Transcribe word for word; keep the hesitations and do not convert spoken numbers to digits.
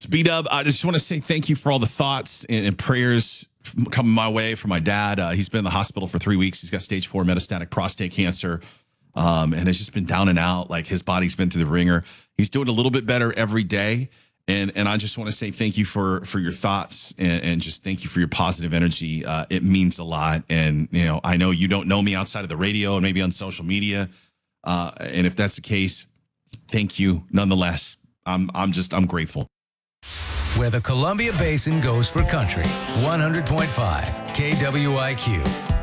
Speed up. I just want to say thank you for all the thoughts and, and prayers coming my way for my dad. Uh, he's been in the hospital for three weeks. He's got stage four metastatic prostate cancer. Um, and it's just been down and out. Like his body's been through the ringer. He's doing a little bit better every day. And and I just want to say thank you for for your thoughts and, and just thank you for your positive energy. Uh, it means a lot. And, you know, I know you don't know me outside of the radio and maybe on social media. Uh, and if that's the case, thank you nonetheless. I'm I'm just I'm grateful. Where the Columbia Basin goes for country. one hundred point five K W I Q.